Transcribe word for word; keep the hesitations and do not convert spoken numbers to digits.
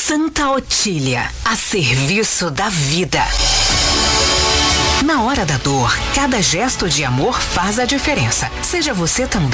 Santa Otília, a serviço da vida. Na hora da dor, cada gesto de amor faz a diferença. Seja você também